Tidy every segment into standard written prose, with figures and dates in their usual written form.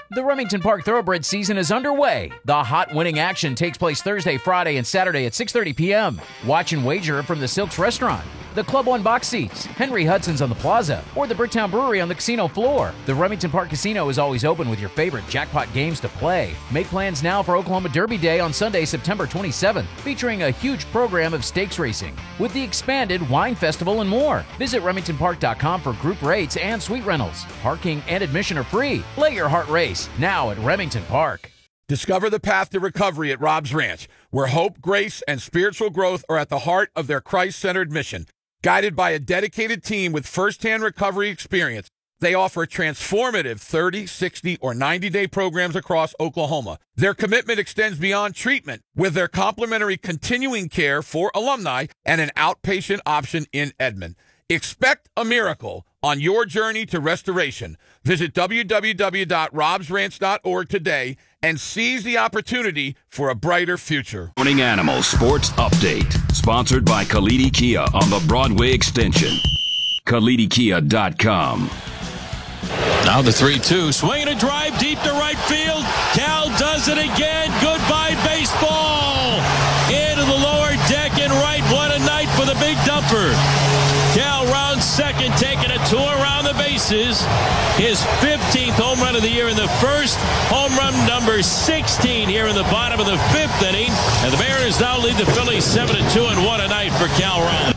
The Remington Park Thoroughbred season is underway. The hot winning action takes place Thursday, Friday, and Saturday at 6:30 p.m. Watch and wager from the Silks Restaurant, the Club One box seats, Henry Hudson's on the plaza, or the Bricktown Brewery on the casino floor. The Remington Park Casino is always open with your favorite jackpot games to play. Make plans now for Oklahoma Derby Day on Sunday, September 27th, featuring a huge program of stakes racing with the expanded wine festival and more. Visit remingtonpark.com for group rates and suite rentals. Parking and admission are free. Let your heart race now at Remington Park. Discover the path to recovery at Rob's Ranch, where hope, grace, and spiritual growth are at the heart of their Christ-centered mission. Guided by a dedicated team with firsthand recovery experience, they offer transformative 30, 60, or 90-day programs across Oklahoma. Their commitment extends beyond treatment with their complimentary continuing care for alumni and an outpatient option in Edmond. Expect a miracle on your journey to restoration. Visit www.robsranch.org today and seize the opportunity for a brighter future. Morning Animal Sports Update, sponsored by Kalidi Kia on the Broadway Extension. KalidiKia.com. Now the 3-2, swinging a drive deep to right field. Cal does it again. Goodbye baseball. Into the lower deck and right. What a night for the big dumper. Cal rounds second, taking a tour around the bases. His 15th home run of the year in the first. Home run number 16 here in the bottom of the fifth inning. And the Mariners now lead the Phillies 7-2, and what a night for Cal Raleigh.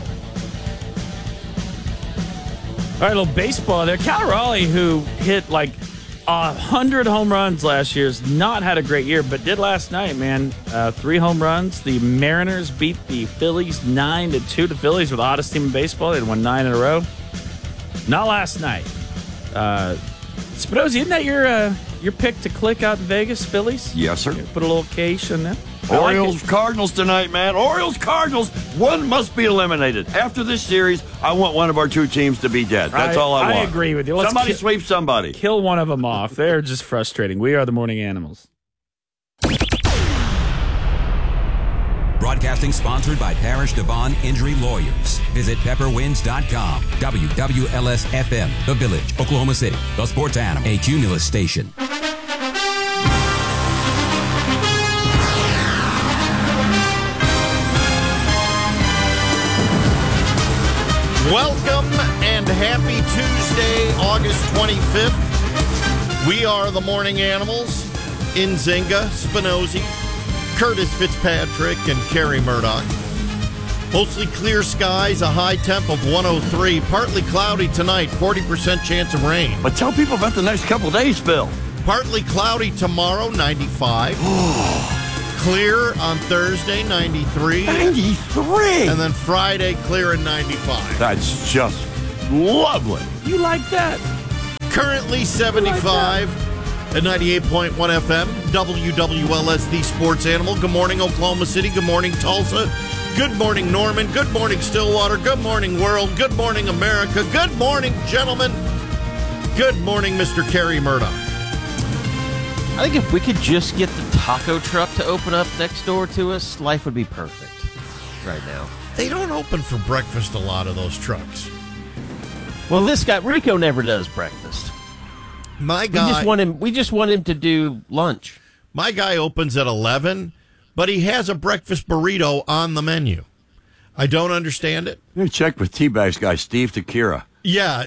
All right, a little baseball there. Cal Raleigh, who hit like 100 home runs last year, has not had a great year, but did last night, man. 3 home runs. The Mariners beat the Phillies 9-2. The Phillies were the hottest team in baseball. They'd won 9 in a row. Not last night. Spinoza, isn't that your pick to click out in Vegas, Phillies? Yes, sir. Put a little cash in there. Orioles, Cardinals tonight, man. Orioles, Cardinals. One must be eliminated. After this series, I want one of our 2 teams to be dead. That's all I want. I agree with you. Let's somebody sweep somebody. Kill one of them off. They're just frustrating. We are the Morning Animals. Broadcasting sponsored by Parish Devon Injury Lawyers. Visit pepperwinds.com. WWLS-FM, The Village, Oklahoma City. The Sports Animal, a Cumulus station. Welcome and happy Tuesday, August 25th. We are the Morning Animals. Nzinga, Spinozzi, Curtis Fitzpatrick, and Kerry Murdoch. Mostly clear skies, a high temp of 103. Partly cloudy tonight, 40% chance of rain. But tell people about the next couple days, Phil. Partly cloudy tomorrow, 95. Clear on Thursday, 93. 93! And then Friday, clear and 95. That's just lovely. You like that? Currently 75 at 98.1 FM, WWLS, the Sports Animal. Good morning, Oklahoma City. Good morning, Tulsa. Good morning, Norman. Good morning, Stillwater. Good morning, world. Good morning, America. Good morning, gentlemen. Good morning, Mr. Kerry Murdoch. I think if we could just get the taco truck to open up next door to us, life would be perfect right now. They don't open for breakfast, a lot of those trucks. Well, this guy, Rico, never does breakfast. My guy... We just want him to do lunch. My guy opens at 11, but he has a breakfast burrito on the menu. I don't understand it. You check with T-Bags guy Steve Takira. Yeah.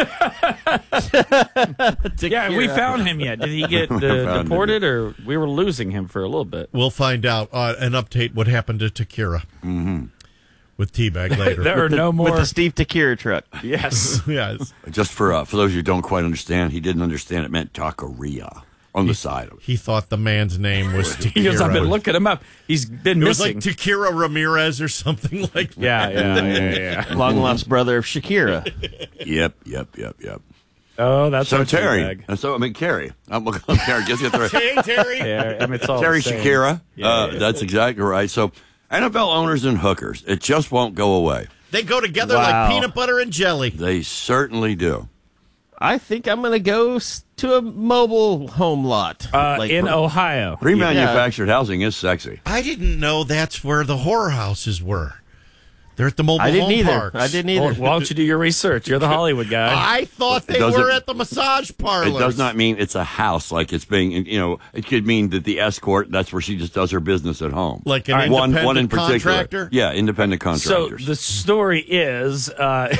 Yeah, we found him yet. Did he get deported, or we were losing him for a little bit? We'll find out an update what happened to Takira with T-Bag later. There are no more with the Steve Takira truck. Yes, yes. Just for those who don't quite understand, he didn't understand it meant taqueria on the side of it. He thought the man's name was Takira. He goes, I've been looking him up. He's been missing. It was like Takira Ramirez or something like that. Yeah. Long lost brother of Shakira. Yep. Oh, that's so Terry. Bag. So Kerry. I'm looking at Terry. Just get the Hey, Terry. Yeah, it's all Terry the same. Shakira. Yeah. That's exactly right. So NFL owners and hookers, it just won't go away. They go together like peanut butter and jelly. They certainly do. I think I'm going to go to a mobile home lot. In Ohio. Remanufactured housing is sexy. I didn't know that's where the horror houses were. They're at the mobile home parks. I didn't either. Well, why don't you do your research? You're the Hollywood guy. I thought they were at the massage parlors. It does not mean it's a house like it's being, it could mean that the escort, that's where she just does her business at home. Like an independent one in particular. contractor? Yeah, independent contractors. So the story is,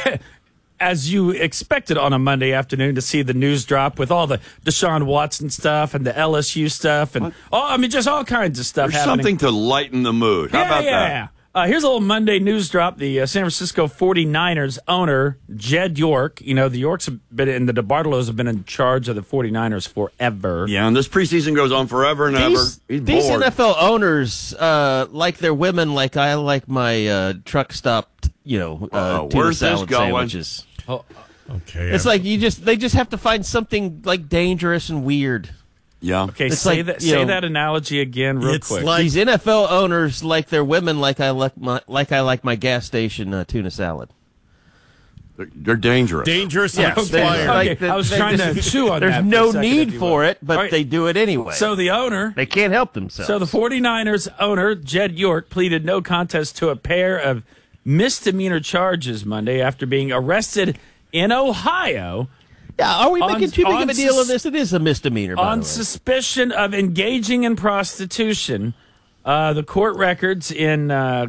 as you expected on a Monday afternoon to see the news drop with all the Deshaun Watson stuff and the LSU stuff and just all kinds of stuff There's happening. something to lighten the mood. How about that? Here's a little Monday news drop. The San Francisco 49ers owner, Jed York, the Yorks have been, and the DeBartolos have been in charge of the 49ers forever. Yeah, and this preseason goes on forever and ever. He's These bored. NFL owners like their women like I like my truck stop, tuna where's this salad going? sandwiches. Okay. It's like they just have to find something like dangerous and weird. Yeah. Okay, It's say like, that analogy again real quick. Like, These NFL owners like their women like I like my gas station tuna salad. They're dangerous. dangerous and Yes, expired. I was trying to chew on that. There's for no a second, need if you for will. it, but All right, they do it anyway. So the owner, they can't help themselves. so the 49ers owner, Jed York, pleaded no contest to a pair of misdemeanor charges Monday after being arrested in Ohio yeah, are we on- making too big of on a deal sus- of this? It is a misdemeanor, by on the way. suspicion of engaging in prostitution. The court records in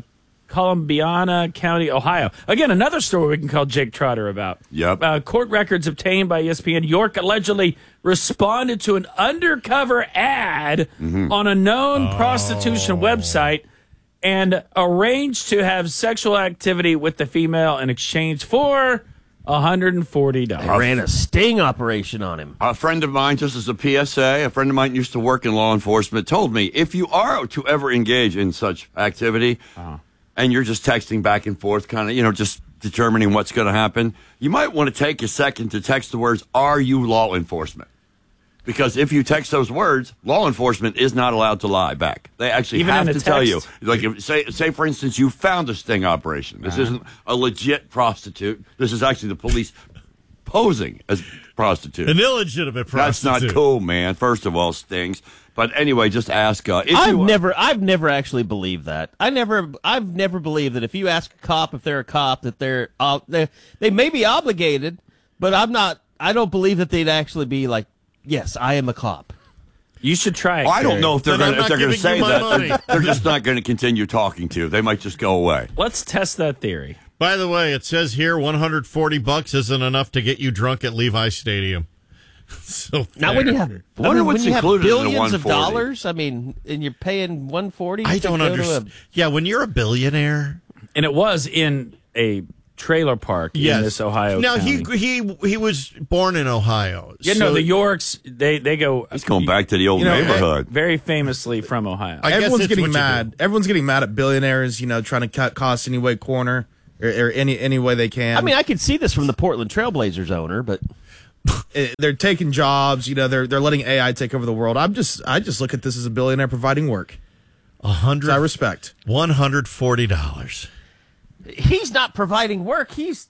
Columbiana County, Ohio. Again, another story we can call Jake Trotter about. Yep. Court records obtained by ESPN. York allegedly responded to an undercover ad on a known prostitution website and arranged to have sexual activity with the female in exchange for $140. They ran a sting operation on him. A friend of mine, just as a PSA, a friend of mine used to work in law enforcement, told me if you are to ever engage in such activity and you're just texting back and forth, kind of, just determining what's going to happen, you might want to take a second to text the words, "Are you law enforcement?" Because if you text those words, law enforcement is not allowed to lie back. They actually Even have in to a tell you. text? Like, say for instance, you found a sting operation. This isn't a legit prostitute. This is actually the police posing as prostitute. An illegitimate That's prostitute. not cool, man. First of all, stings. But anyway, just ask. I've never actually believed that. I've never believed that if you ask a cop if they're a cop that they may be obligated, but I don't believe that they'd actually be like, yes, I am a cop. You should try it. I don't know if they're Then going I'm to not say giving you my money. that. They're just not going to continue talking to you. They might just go away. Let's test that theory. By the way, it says here $140 isn't enough to get you drunk at Levi Stadium. So Now, when you have, wonder what's when you have included in the billions of 140. dollars, and you're paying $140. I to don't go to understand. Yeah, when you're a billionaire. And it was in a trailer park in this Ohio Now county. he was born in Ohio. Yeah, so the Yorks, they go. He's going back to the old neighborhood. Very famously from Ohio. I guess Everyone's it's getting what you mad. Everyone's getting mad at billionaires, trying to cut costs any way corner or any way they can. I mean, I could see this from the Portland Trailblazers owner, but they're taking jobs. They're letting AI take over the world. I just look at this as a billionaire providing work. I respect $140. he's not providing work. He's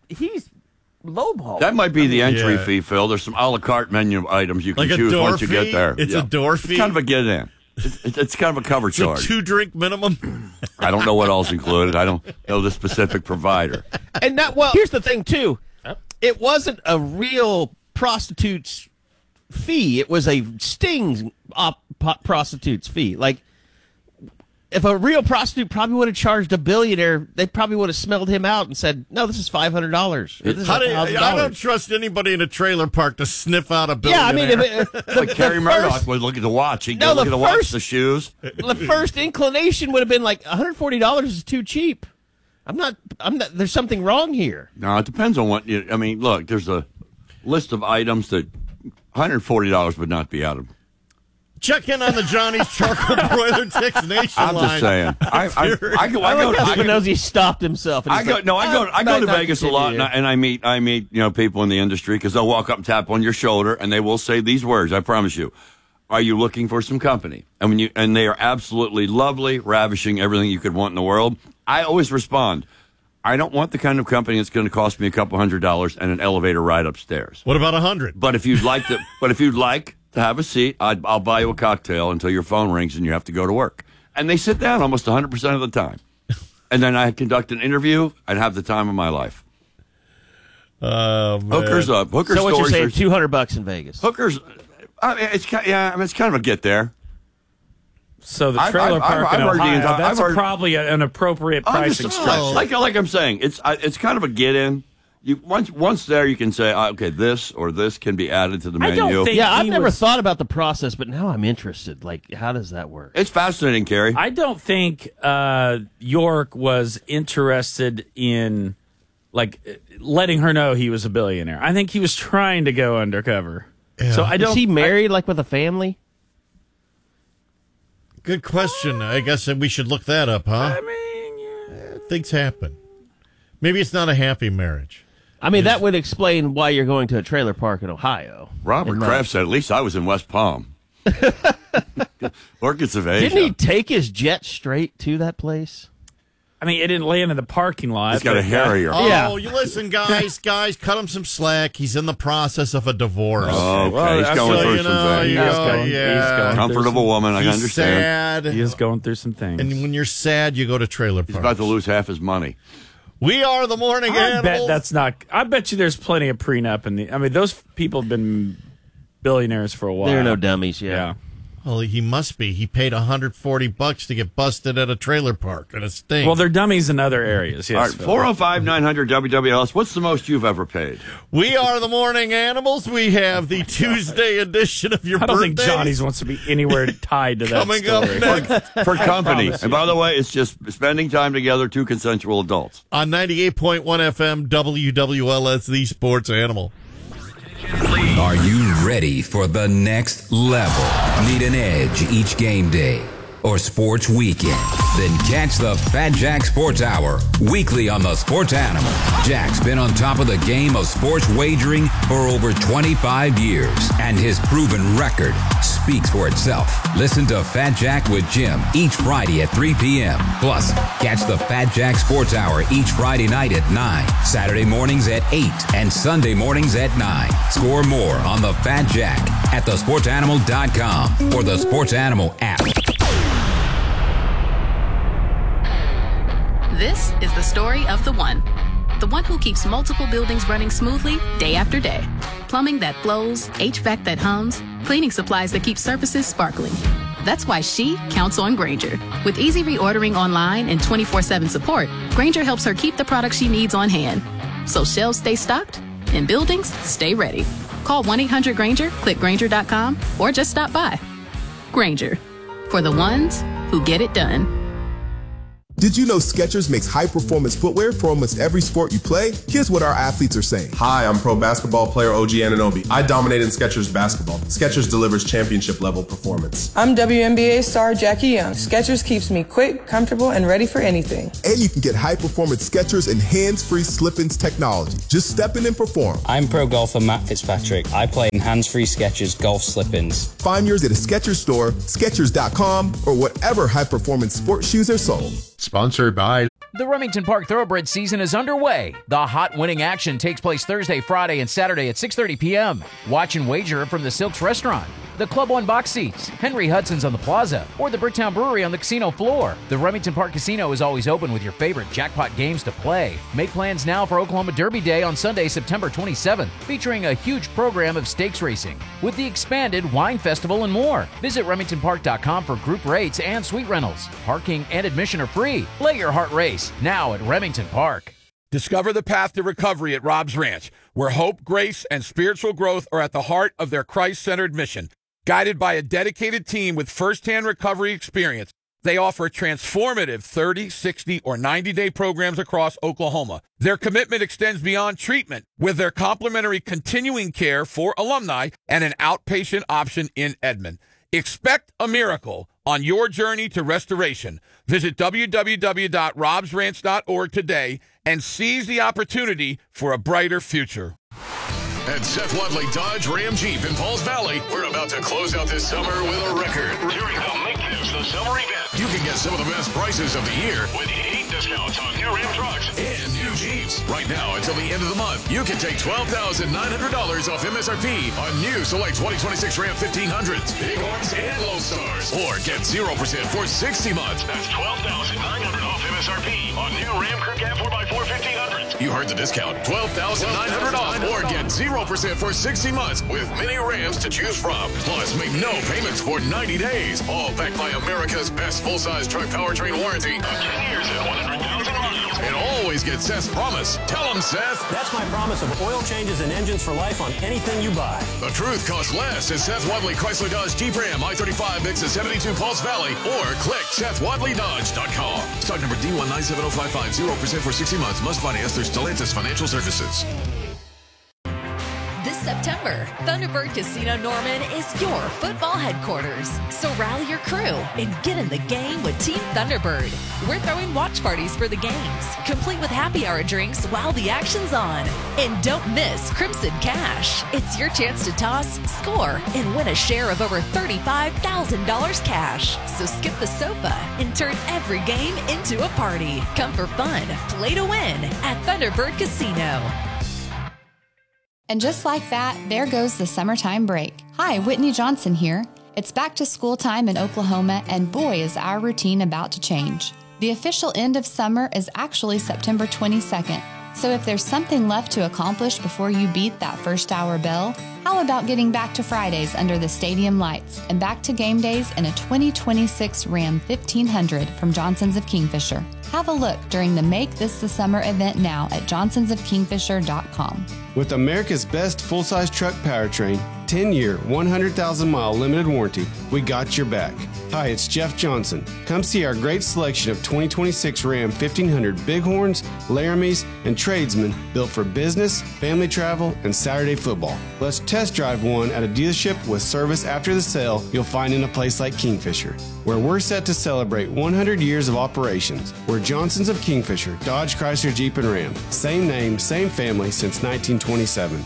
lowball. That might be the entry yeah. fee, Phil. There's some a la carte menu items you can Like a choose door once you get fee? there. It's a door fee? It's kind of a get in. It's kind of a cover It's a charge. 2-drink minimum. I don't know what all's included. I don't know the specific provider. And here's the thing too. It wasn't a real prostitute's fee. It was a sting prostitute's fee. Like, if a real prostitute probably would have charged a billionaire, they probably would have smelled him out and said, "No, this is $500. This is $1,000." I don't trust anybody in a trailer park to sniff out a Yeah, I billionaire. mean, Like Kerry Murdoch would look at the watch. He'd go look at the watch, the shoes. the first inclination would have been like, $140 is too cheap. I'm not. There's something wrong here. No, it depends on what you. I mean, look, there's a list of items that $140 would not be out of. Check in on the Johnny's Charcoal Broiler Text Nation I'm line. just saying. I go Spinozzi stopped himself. And I he's go. like, No, I go. I go might to not Vegas a lot, continue. and I meet people in the industry because they'll walk up and tap on your shoulder, and they will say these words. I promise you. Are you looking for some company? And they are absolutely lovely, ravishing, everything you could want in the world. I always respond. I don't want the kind of company that's going to cost me a couple $100 and an elevator ride upstairs. What about 100? But if you'd like to, to have a seat, I'll buy you a cocktail until your phone rings and you have to go to work. And they sit down almost 100% of the time. and then I conduct an interview and have the time of my life. Hookers up. Hooker so what you're stories. saying, $200 in Vegas. Hookers. It's kind of a get there. So the trailer park in Ohio, that's probably an appropriate pricing structure. Like I'm saying, it's kind of a get in. You once there, you can say, okay, this or this can be added to the menu. I've never thought about the process, but now I'm interested. Like, how does that work? It's fascinating, Kerry. I don't think York was interested in letting her know he was a billionaire. I think he was trying to go undercover. Yeah. So is he married, with a family? Good question. I guess we should look that up, huh? I mean, things happen. Maybe it's not a happy marriage. I mean, that would explain why you're going to a trailer park in Ohio. Robert Kraft said, at least I was in West Palm. Orchids of Asia. Didn't he take his jet straight to that place? I mean, it didn't land in the parking lot. He's got a Harrier. Oh, you listen, guys, cut him some slack. He's in the process of a divorce. Oh, okay. He's going through some things. He's going comfortable woman, I understand. Sad. He is going through some things. And when you're sad, you go to trailer parks. He's about to lose half his money. We are the morning animals. I bet you there's plenty of prenup those people have been billionaires for a while. They're no dummies, yeah. Well, he must be. He paid $140 to get busted at a trailer park, and it stinks. Well, they're dummies in other areas. Yes, all right, 405-900-WWLS. What's the most you've ever paid? We are the morning animals. We have the Tuesday edition of your birthday. I don't think Johnny's wants to be anywhere tied to that Coming story. up next. For company. And by the way, it's just spending time together, two consensual adults. On 98.1 FM, WWLS, the sports animal. Are you ready for the next level? Need an edge each game day or sports weekend? Then catch the Fat Jack Sports Hour weekly on the Sports Animal. Jack's been on top of the game of sports wagering for over 25 years, and his proven record speaks for itself. Listen to Fat Jack with Jim each Friday at 3 p.m. Plus, catch the Fat Jack Sports Hour each Friday night at 9, Saturday mornings at 8, and Sunday mornings at 9. Score more on the Fat Jack at thesportsanimal.com or the Sports Animal app. This is the story of the one who keeps multiple buildings running smoothly day after day. Plumbing that flows, HVAC that hums, cleaning supplies that keep surfaces sparkling. That's why she counts on Grainger. With easy reordering online and 24/7 support, Grainger helps her keep the products she needs on hand. So shelves stay stocked and buildings stay ready. Call 1-800-GRAINGER, click Grainger.com, or just stop by. Grainger, for the ones who get it done. Did you know Skechers makes high-performance footwear for almost every sport you play? Here's what our athletes are saying. Hi, I'm pro basketball player OG Anunoby. I dominate in Skechers basketball. Skechers delivers championship-level performance. I'm WNBA star Jackie Young. Skechers keeps me quick, comfortable, and ready for anything. And you can get high-performance Skechers and hands-free slip-ins technology. Just step in and perform. I'm pro golfer Matt Fitzpatrick. I play in hands-free Skechers golf slip-ins. Find yours at a Skechers store, Skechers.com, or whatever high-performance sports shoes are sold. Sponsored by... The Remington Park Thoroughbred season is underway. The hot winning action takes place Thursday, Friday, and Saturday at 6:30 p.m. Watch and wager from the Silks Restaurant, the Club One box seats, Henry Hudson's on the Plaza, or the Bricktown Brewery on the casino floor. The Remington Park Casino is always open with your favorite jackpot games to play. Make plans now for Oklahoma Derby Day on Sunday, September 27th, featuring a huge program of stakes racing with the expanded wine festival and more. Visit RemingtonPark.com for group rates and suite rentals. Parking and admission are free. Play your heart race now at Remington Park. Discover the path to recovery at Rob's Ranch, where hope, grace, and spiritual growth are at the heart of their Christ-centered mission. Guided by a dedicated team with firsthand recovery experience, they offer transformative 30, 60, or 90-day programs across Oklahoma. Their commitment extends beyond treatment with their complimentary continuing care for alumni and an outpatient option in Edmond. Expect a miracle on your journey to restoration. Visit www.robsranch.org today and seize the opportunity for a brighter future. At Seth Ludley Dodge Ram Jeep in Pauls Valley, we're about to close out this summer with a record. During the Make This the Summer event, you can get some of the best prices of the year with heat discounts on new Ram trucks and new Jeeps. Right now, until the end of the month, you can take $12,900 off MSRP on new select 2026 Ram 1500s, Bighorns, and Lone Stars. Or get 0% for 60 months. That's $12,900 off MSRP on new Ram Crew Cab 4x4 1500s. You heard the discount. $12,900 off or get 0% for 60 months with many Rams to choose from. Plus, make no payments for 90 days. All backed by America's best full-size truck powertrain warranty of 10 years and 100,000 miles. And always get Seth's promise. Tell him, Seth. That's my promise of oil changes and engines for life on anything you buy. The truth costs less at Seth Wadley Chrysler Dodge Jeep Ram I-35 exit 72 Pulse Valley or click SethWadleyDodge.com. Stock number D1970550 0% for 60 months. Must finance through Stellantis Financial Services. This September, Thunderbird Casino Norman is your football headquarters. So rally your crew and get in the game with Team Thunderbird. We're throwing watch parties for the games, complete with happy hour drinks while the action's on. And don't miss Crimson Cash. It's your chance to toss, score, and win a share of over $35,000 cash. So skip the sofa and turn every game into a party. Come for fun, play to win at Thunderbird Casino. And just like that, there goes the summertime break. Hi, Whitney Johnson here. It's back to school time in Oklahoma, and boy, is our routine about to change. The official end of summer is actually September 22nd. So if there's something left to accomplish before you beat that first hour bell, how about getting back to Fridays under the stadium lights and back to game days in a 2026 Ram 1500 from Johnson's of Kingfisher? Have a look during the Make This the Summer event now at johnsonsofkingfisher.com. With America's best full-size truck powertrain, 10-year, 100,000-mile limited warranty, we got your back. Hi, it's Jeff Johnson. Come see our great selection of 2026 Ram 1500 Bighorns, Laramies, and Tradesmen built for business, family travel, and Saturday football. Let's test drive one at a dealership with service after the sale you'll find in a place like Kingfisher, where we're set to celebrate 100 years of operations. We're Johnson's of Kingfisher, Dodge, Chrysler, Jeep, and Ram. Same name, same family since 1927.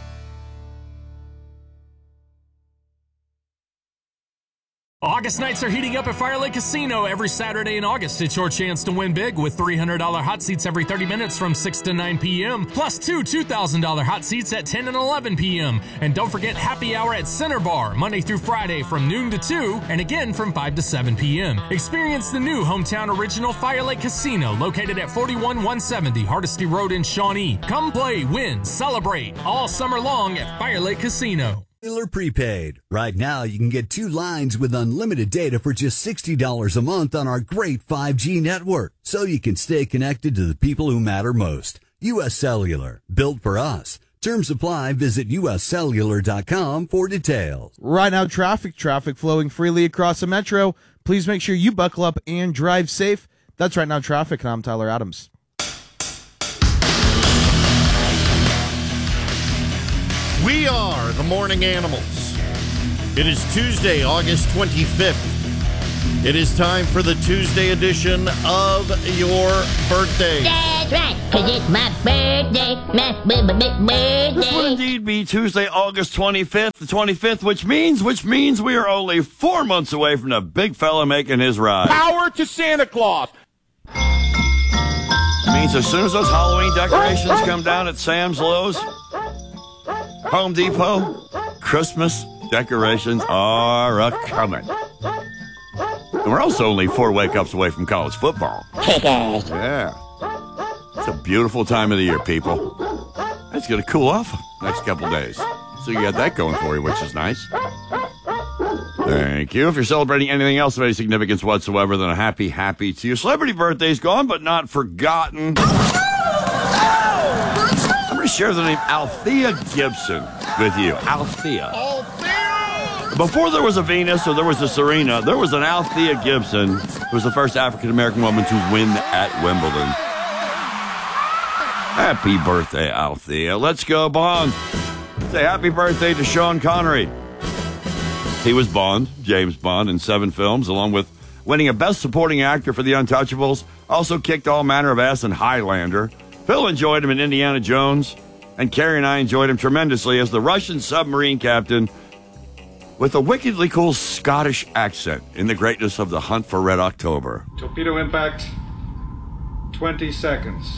August nights are heating up at Fire Lake Casino every Saturday in August. It's your chance to win big with $300 hot seats every 30 minutes from 6 to 9 p.m. plus two $2,000 hot seats at 10 and 11 p.m. And don't forget happy hour at Center Bar Monday through Friday from noon to 2 and again from 5 to 7 p.m. Experience the new hometown original Fire Lake Casino located at 41170 Hardesty Road in Shawnee. Come play, win, celebrate all summer long at Fire Lake Casino. Cellular Prepaid. Right now, you can get 2 lines with unlimited data for just $60 a month on our great 5G network, so you can stay connected to the people who matter most. U.S. Cellular. Built for us. Terms apply. Visit uscellular.com for details. Right now, traffic flowing freely across the metro. Please make sure you buckle up and drive safe. That's Right Now Traffic, and I'm Tyler Adams. We are the Morning Animals. It is Tuesday, August 25th. It is time for the Tuesday edition of Your Birthday. That's right, because it's my birthday. My birthday. This would indeed be Tuesday, August 25th, the 25th, which means we are only 4 months away from the big fella making his ride. Power to Santa Claus. Means as soon as those Halloween decorations come down at Sam's, Lowe's, Home Depot, Christmas decorations are a-coming. And we're also only 4 wake-ups away from college football. Yeah. It's a beautiful time of the year, people. It's going to cool off next couple days. So you got that going for you, which is nice. Thank you. If you're celebrating anything else of any significance whatsoever, then a happy to you. Celebrity birthday's gone, but not forgotten. I'm going to share the name Althea Gibson with you. Althea. Before there was a Venus or there was a Serena, there was an Althea Gibson who was the first African-American woman to win at Wimbledon. Happy birthday, Althea. Let's go, Bond. Say happy birthday to Sean Connery. He was Bond, James Bond, in 7 films, along with winning a Best Supporting Actor for The Untouchables. Also kicked all manner of ass in Highlander. Phil enjoyed him in Indiana Jones. And Carrie and I enjoyed him tremendously as the Russian submarine captain with a wickedly cool Scottish accent in the greatness of The Hunt for Red October. Torpedo impact, 20 seconds.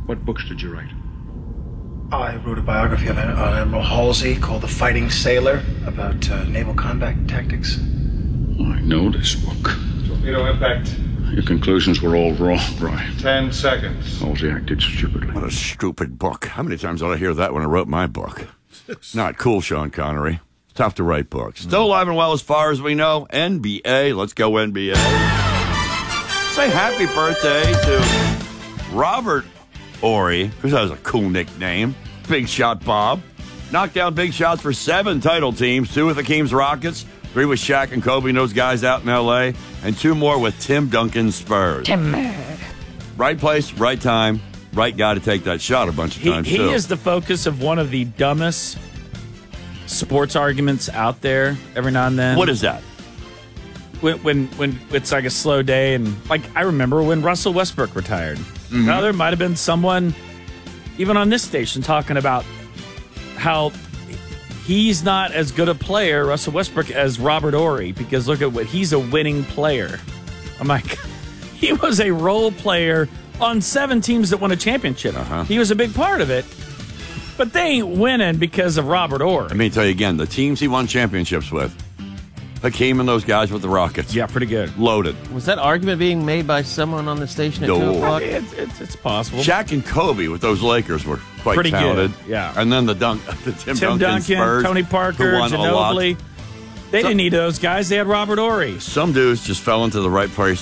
What books did you write? I wrote a biography of Admiral Halsey called The Fighting Sailor about naval combat tactics. I know this book. Torpedo impact. Your conclusions were all wrong, Brian. 10 seconds. Halsey acted stupidly. What a stupid book. How many times did I hear that when I wrote my book? Not cool, Sean Connery. It's tough to write books. Still alive and well as far as we know. NBA. Let's go NBA. Say happy birthday to Robert Horry, because that was a cool nickname. Big Shot Bob. Knocked down big shots for 7 title teams. 2 with the Kings Rockets. 3 with Shaq and Kobe and those guys out in L.A. And 2 more with Tim Duncan's Spurs. Right place, right time, right guy to take that shot a bunch of times, He too. is the focus of one of the dumbest sports arguments out there every now and then. What is that? When it's like a slow day, and like I remember when Russell Westbrook retired. Mm-hmm. Now there might have been someone, even on this station, talking about how he's not as good a player, Russell Westbrook, as Robert Horry, because look at what he's a winning player. I'm like, he was a role player on 7 teams that won a championship. He was a big part of it, but they ain't winning because of Robert Horry. Let me tell you again, the teams he won championships with. Hakeem and those guys with the Rockets. Yeah, pretty good. Loaded. Was that argument being made by someone on the station at 2 o'clock? It's possible. Shaq and Kobe with those Lakers were quite Pretty talented. good, yeah. And then the Tim Duncan Spurs, Tony Parker, who won a lot. Ginobili. They didn't need those guys. They had Robert Horry. Some dudes just fell into the right place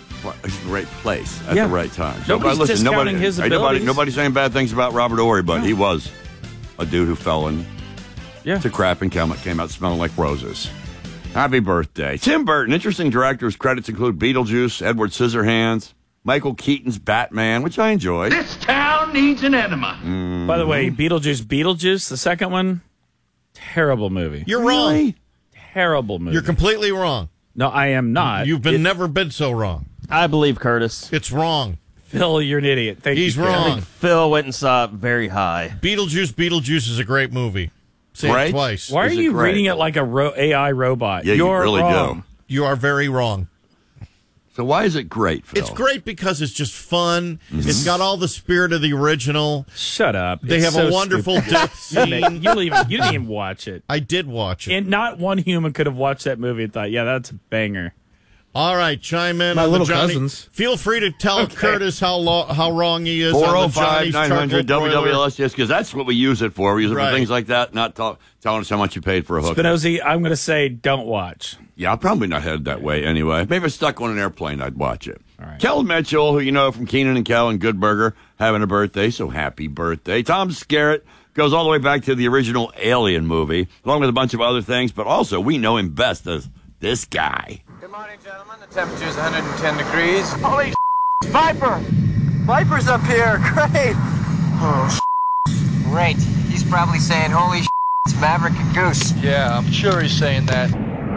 at the right time. Nobody's discounting his abilities. Nobody's saying bad things about Robert Horry, but he was a dude who fell into crap and came out smelling like roses. Happy birthday. Tim Burton, interesting directors. Credits include Beetlejuice, Edward Scissorhands, Michael Keaton's Batman, which I enjoyed. This town needs an enema. By the way, Beetlejuice, the second one, terrible movie. You're wrong. Terrible movie. You're completely wrong. No, I am not. You've never been so wrong. I believe Curtis. It's wrong. Phil, you're an idiot. He's wrong. I think Phil went and saw it very high. Beetlejuice is a great movie. Say it twice. Why are you reading it like a AI robot? Yeah, You're you really wrong. do. You are very wrong. So why is it great, Phil? It's great because it's just fun. Mm-hmm. It's got all the spirit of the original. Shut up. They have a wonderful death scene. You didn't even watch it. I did watch it. And not one human could have watched that movie and thought, yeah, that's a banger. All right, chime in. My on little the Johnny. cousins. Feel free to tell Curtis how wrong he is. 405-900 WWLS, yes, because that's what we use it for. We use it for things like that, not telling us how much you paid for a hookup. Spinozzi, I'm going to say don't watch. Yeah, I'm probably not headed that way anyway. Maybe if I was stuck on an airplane, I'd watch it. All right. Kel Mitchell, who you know from Keenan and Kel and Good Burger, having a birthday, so happy birthday. Tom Skerritt goes all the way back to the original Alien movie, along with a bunch of other things, but also we know him best as this guy. Good morning, gentlemen. The temperature is 110 degrees. Holy Viper! Viper's up here. Great. Oh, Great. He's probably saying, holy it's Maverick and Goose. Yeah, I'm sure he's saying that.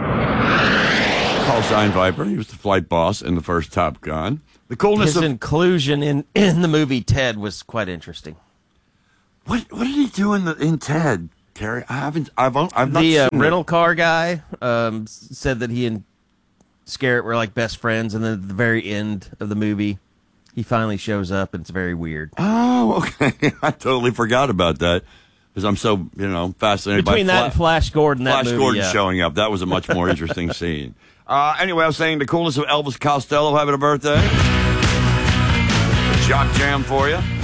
Call sign Viper. He was the flight boss in the first Top Gun. The coolness His inclusion in the movie Ted was quite interesting. What did he do in Ted, Terry? I've not the seen rental car guy said that he and Skerritt were like best friends, and then at the very end of the movie, he finally shows up, and it's very weird. Oh, okay. I totally forgot about that because I'm so fascinated Between by that and Flash Gordon. Flash Gordon showing up. That was a much more interesting scene. Anyway, I was saying the coolness of Elvis Costello having a birthday. Jock jam for you.